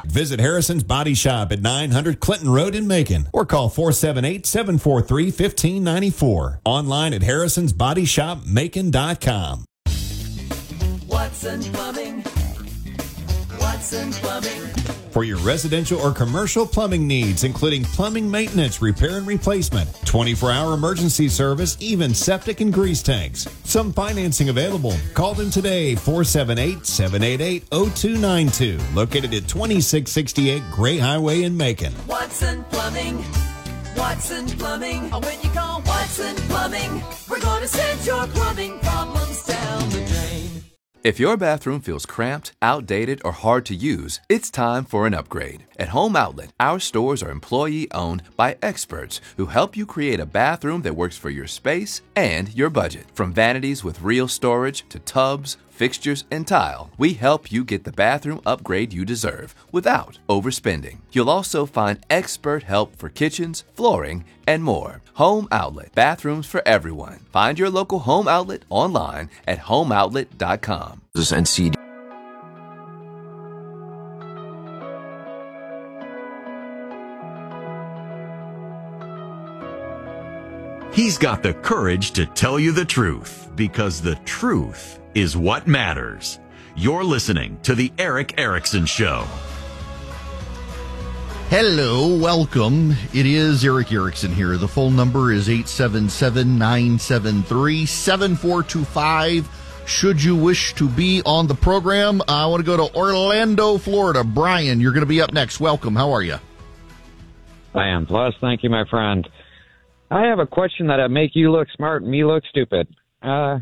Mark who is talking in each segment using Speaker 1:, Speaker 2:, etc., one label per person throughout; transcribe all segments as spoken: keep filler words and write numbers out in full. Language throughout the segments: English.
Speaker 1: Visit Harrison's Body Shop at nine hundred Clinton Road in Macon or call four seven eight, seven four three, one five nine four. Online at harrisons body shop macon dot com.
Speaker 2: Watson Plumbing. Watson Plumbing.
Speaker 1: For your residential or commercial plumbing needs, including plumbing maintenance, repair and replacement, twenty-four hour emergency service, even septic and grease tanks. Some financing available. Call them today, four seven eight, seven eight eight, zero two nine two. Located at twenty-six sixty-eight Gray Highway in Macon.
Speaker 2: Watson Plumbing. Watson Plumbing. When you call Watson Plumbing, we're going to send your plumbing problems down the drain.
Speaker 3: If your bathroom feels cramped, outdated, or hard to use, it's time for an upgrade. At Home Outlet, our stores are employee-owned by experts who help you create a bathroom that works for your space and your budget. From vanities with real storage to tubs, fixtures, and tile, we help you get the bathroom upgrade you deserve without overspending. You'll also find expert help for kitchens, flooring, and more. Home Outlet, bathrooms for everyone. Find your local Home Outlet online at home outlet dot com.
Speaker 4: And C D.
Speaker 5: He's got the courage to tell you the truth, because the truth is what matters. You're listening to The Eric Erickson Show.
Speaker 6: Hello, welcome. It is Eric Erickson here. The phone number is eight seven seven, nine seven three, seven four two five. Should you wish to be on the program, I want to go to Orlando, Florida. Brian, you're going to be up next. Welcome. How are you?
Speaker 7: I am. Plus, thank you, my friend. I have a question that'll make you look smart and me look stupid. Uh,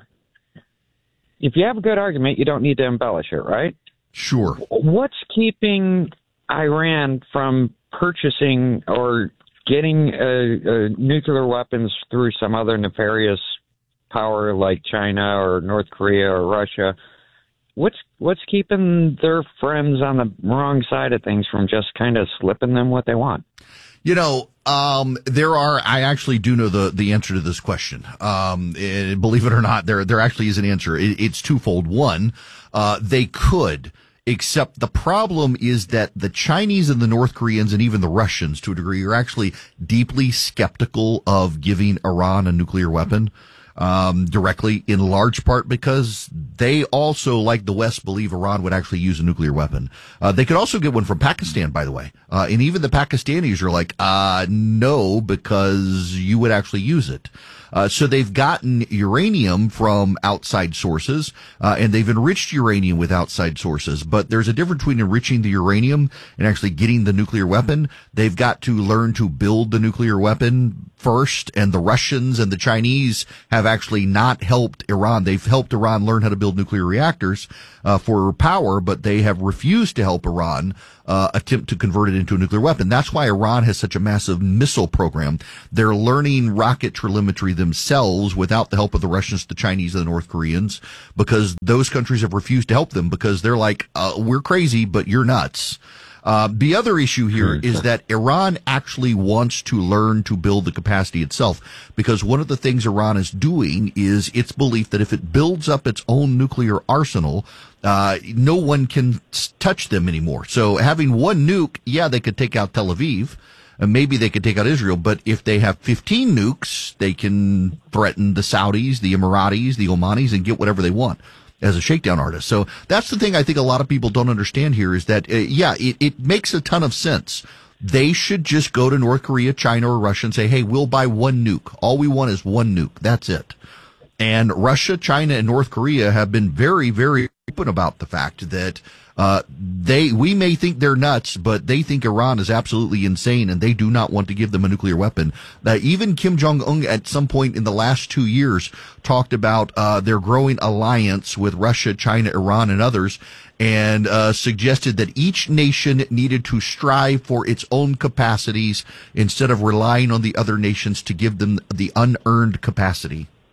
Speaker 7: if you have a good argument, you don't need to embellish it, right?
Speaker 6: Sure.
Speaker 7: What's keeping Iran from purchasing or getting uh, uh, nuclear weapons through some other nefarious power like China or North Korea or Russia? What's what's keeping their friends on the wrong side of things from just kind of slipping them what they want?
Speaker 6: You know, um, there are, I actually do know the, the answer to this question. Um, and believe it or not, there, there actually is an answer. It, it's twofold. One, uh, they could, except the problem is that the Chinese and the North Koreans and even the Russians to a degree are actually deeply skeptical of giving Iran a nuclear weapon. Um, directly, in large part because they also, like the West, believe Iran would actually use a nuclear weapon. Uh, they could also get one from Pakistan, by the way. Uh, and even the Pakistanis are like, uh, no, because you would actually use it. Uh, so they've gotten uranium from outside sources, uh, and they've enriched uranium with outside sources. But there's a difference between enriching the uranium and actually getting the nuclear weapon. They've got to learn to build the nuclear weapon first, and the Russians and the Chinese have actually not helped Iran. They've helped Iran learn how to build nuclear reactors, uh, for power, but they have refused to help Iran, uh, attempt to convert it into a nuclear weapon. That's why Iran has such a massive missile program. They're learning rocket telemetry themselves without the help of the Russians, the Chinese, and the North Koreans, because those countries have refused to help them because they're like, uh, we're crazy, but you're nuts. Uh, the other issue here is that Iran actually wants to learn to build the capacity itself, because one of the things Iran is doing is its belief that if it builds up its own nuclear arsenal, uh, no one can touch them anymore. So having one nuke, yeah, they could take out Tel Aviv, and maybe they could take out Israel, but if they have fifteen nukes, they can threaten the Saudis, the Emiratis, the Omanis, and get whatever they want as a shakedown artist. So that's the thing I think a lot of people don't understand here is that, uh, yeah, it, it makes a ton of sense. They should just go to North Korea, China, or Russia and say, hey, we'll buy one nuke. All we want is one nuke. That's it. And Russia, China, and North Korea have been very, very open about the fact that uh they we may think they're nuts, but they think Iran is absolutely insane, and they do not want to give them a nuclear weapon. Uh, even Kim Jong-un at some point in the last two years talked about uh their growing alliance with Russia, China, Iran, and others, and uh suggested that each nation needed to strive for its own capacities instead of relying on the other nations to give them the unearned capacity.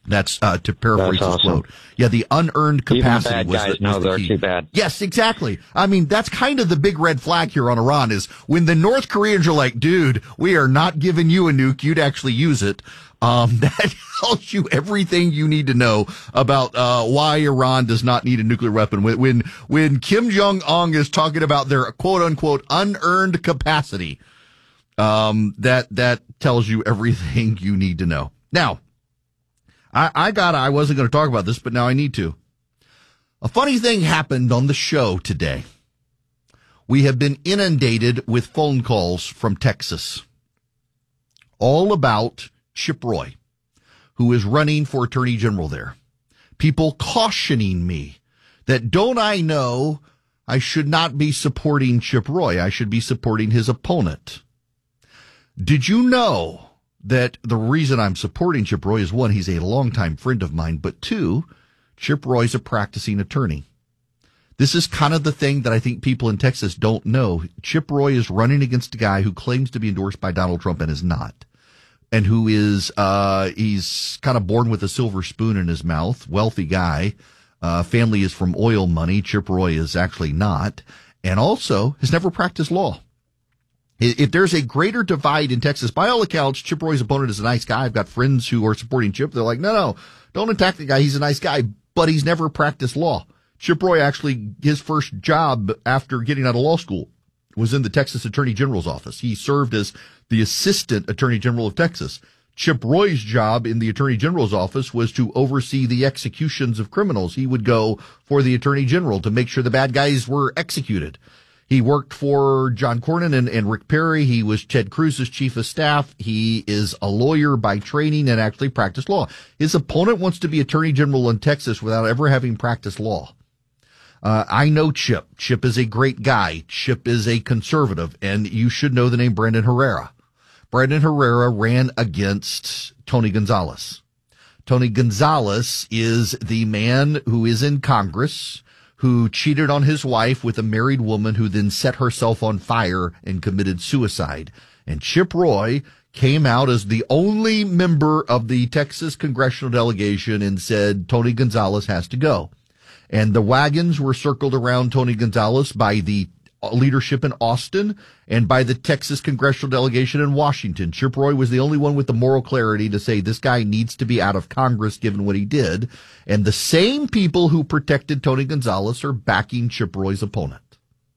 Speaker 6: That's uh, to paraphrase
Speaker 7: That's
Speaker 6: his
Speaker 7: awesome.
Speaker 6: quote. Yeah, the unearned capacity
Speaker 7: Even bad
Speaker 6: was
Speaker 7: guys
Speaker 6: the,
Speaker 7: know
Speaker 6: was the
Speaker 7: they're
Speaker 6: key.
Speaker 7: too bad.
Speaker 6: Yes, exactly. I mean, that's kind of the big red flag here on Iran is when the North Koreans are like, dude, we are not giving you a nuke. You'd actually use it. Um, that tells you everything you need to know about uh, why Iran does not need a nuclear weapon. When when, when Kim Jong-un is talking about their quote-unquote unearned capacity, um, that that tells you everything you need to know. Now, I, I got, I wasn't going to talk about this, but now I need to. A funny thing happened on the show today. We have been inundated with phone calls from Texas, all about Chip Roy, who is running for Attorney General there. People cautioning me that don't I know I should not be supporting Chip Roy. I should be supporting his opponent. Did you know that the reason I'm supporting Chip Roy is, one, he's a longtime friend of mine, but two, Chip Roy's a practicing attorney. This is kind of the thing that I think people in Texas don't know. Chip Roy is running against a guy who claims to be endorsed by Donald Trump and is not, and who is, uh, he's kind of born with a silver spoon in his mouth, wealthy guy, uh, family is from oil money. Chip Roy is actually not, and also has never practiced law. If there's a greater divide in Texas, by all accounts, Chip Roy's opponent is a nice guy. I've got friends who are supporting Chip. They're like, no, no, don't attack the guy. He's a nice guy, but he's never practiced law. Chip Roy actually, his first job after getting out of law school was in the Texas Attorney General's office. He served as the Assistant Attorney General of Texas. Chip Roy's job in the Attorney General's office was to oversee the executions of criminals. He would go for the Attorney General to make sure the bad guys were executed. He worked for John Cornyn and, and Rick Perry. He was Ted Cruz's chief of staff. He is a lawyer by training and actually practiced law. His opponent wants to be Attorney General in Texas without ever having practiced law. Uh, I know Chip. Chip is a great guy. Chip is a conservative, and you should know the name Brandon Herrera. Brandon Herrera ran against Tony Gonzalez. Tony Gonzalez is the man who is in Congress who cheated on his wife with a married woman who then set herself on fire and committed suicide. And Chip Roy came out as the only member of the Texas congressional delegation and said Tony Gonzalez has to go. And the wagons were circled around Tony Gonzalez by the leadership in Austin and by the Texas congressional delegation in Washington. Chip Roy was the only one with the moral clarity to say this guy needs to be out of Congress given what he did. And the same people who protected Tony Gonzalez are backing Chip Roy's opponent.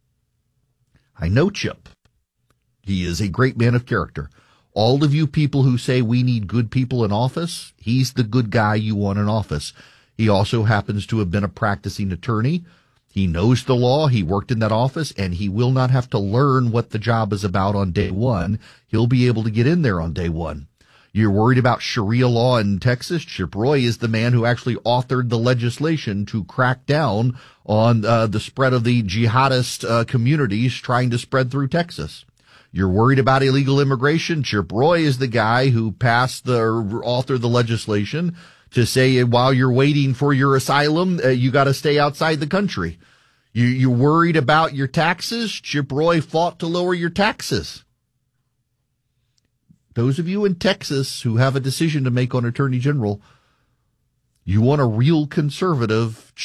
Speaker 6: I know Chip. He is a great man of character. All of you people who say we need good people in office, he's the good guy you want in office. He also happens to have been a practicing attorney. He knows the law. He worked in that office, and he will not have to learn what the job is about on day one. He'll be able to get in there on day one. You're worried about Sharia law in Texas? Chip Roy is the man who actually authored the legislation to crack down on uh, the spread of the jihadist uh, communities trying to spread through Texas. You're worried about illegal immigration? Chip Roy is the guy who passed the, authored the legislation to say while you're waiting for your asylum, uh, you got to stay outside the country. You, you worried about your taxes? Chip Roy fought to lower your taxes. Those of you in Texas who have a decision to make on Attorney General, you want a real conservative,